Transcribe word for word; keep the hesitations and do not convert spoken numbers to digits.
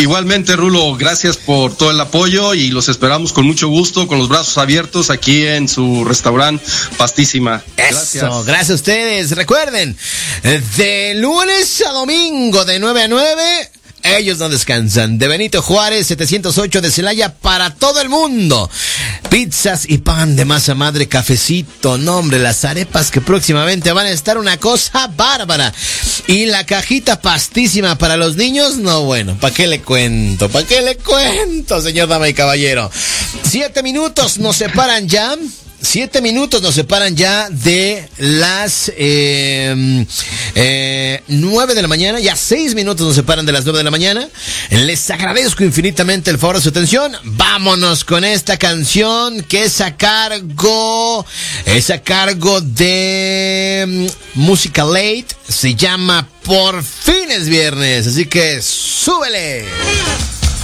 Igualmente, Rulo, gracias por todo el apoyo y los esperamos con mucho gusto, con los brazos abiertos aquí en su restaurante Pastísima. Gracias. Eso, gracias a ustedes. Recuerden, de lunes a domingo de nueve a nueve... ellos no descansan. De Benito Juárez, setecientos ocho de Celaya, para todo el mundo. Pizzas y pan de masa madre, cafecito. No, hombre, las arepas que próximamente van a estar una cosa bárbara. Y la cajita Pastísima para los niños, no, bueno, ¿para qué le cuento? ¿Para qué le cuento, señor dama y caballero? Siete minutos nos separan ya. Siete minutos nos separan ya de las eh, eh, nueve de la mañana. Ya seis minutos nos separan de las nueve de la mañana. Les agradezco infinitamente el favor de su atención. Vámonos con esta canción que es a cargo, es a cargo de um, Música Late. Se llama Por fin es viernes. Así que súbele.